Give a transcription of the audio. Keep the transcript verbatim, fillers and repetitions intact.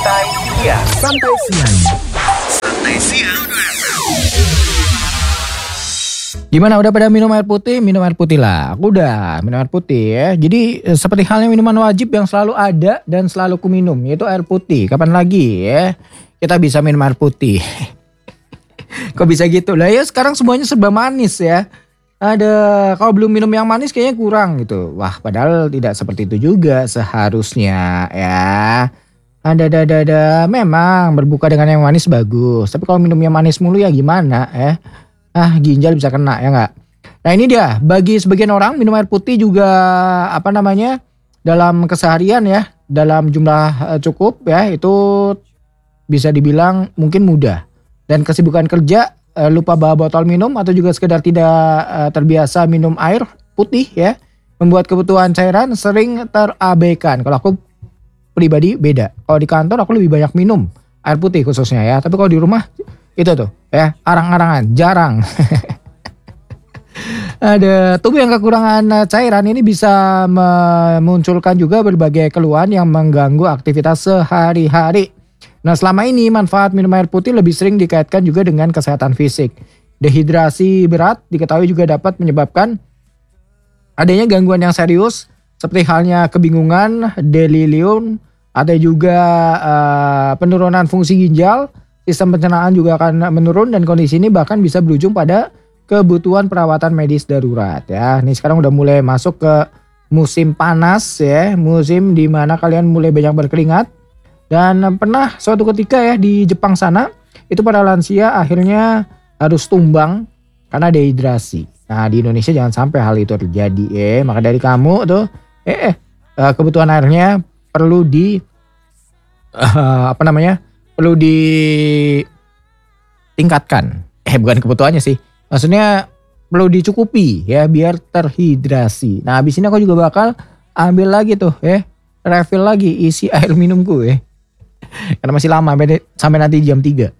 Santai Siang. Santai siang. Santai Siang. Gimana, udah pada minum air putih? Minum air putih lah. Aku udah minum air putih ya. Jadi eh, seperti halnya minuman wajib yang selalu ada dan selalu ku minum, yaitu air putih. Kapan lagi ya kita bisa minum air putih? Kok bisa gitu? Lah ya sekarang semuanya serba manis ya. Ada, kalau belum minum yang manis kayaknya kurang gitu. Wah, padahal tidak seperti itu juga seharusnya ya. Ada, ada, ada, ada. Memang berbuka dengan yang manis bagus. Tapi kalau minum yang manis mulu ya gimana ya? Ah, ginjal bisa kena ya nggak? Nah ini dia, bagi sebagian orang minum air putih juga apa namanya dalam keseharian ya, dalam jumlah eh, cukup ya, itu bisa dibilang mungkin mudah. Dan kesibukan kerja, eh, lupa bawa botol minum atau juga sekedar tidak eh, terbiasa minum air putih ya, membuat kebutuhan cairan sering terabaikan. Kalau aku pribadi beda. Kalau di kantor aku lebih banyak minum air putih khususnya ya, tapi kalau di rumah itu tuh ya, arang-arangan, jarang. Ada tubuh yang kekurangan cairan ini bisa memunculkan juga berbagai keluhan yang mengganggu aktivitas sehari-hari. Nah selama ini manfaat minum air putih lebih sering dikaitkan juga dengan kesehatan fisik. Dehidrasi berat diketahui juga dapat menyebabkan adanya gangguan yang serius seperti halnya kebingungan, delirium, ada juga uh, penurunan fungsi ginjal. Sistem pencernaan juga akan menurun dan kondisi ini bahkan bisa berujung pada kebutuhan perawatan medis darurat ya. Ini sekarang udah mulai masuk ke musim panas ya, musim di mana kalian mulai banyak berkeringat. Dan pernah suatu ketika ya di Jepang sana, itu para lansia akhirnya harus tumbang karena dehidrasi. Nah di Indonesia jangan sampai hal itu terjadi ya. Maka dari kamu tuh eh, eh kebutuhan airnya perlu di uh, apa namanya? perlu ditingkatkan. Eh bukan kebutuhannya sih. Maksudnya perlu dicukupi ya biar terhidrasi. Nah habis ini aku juga bakal ambil lagi tuh ya. Refill lagi isi air minumku ya. Karena masih lama sampai nanti jam tiga.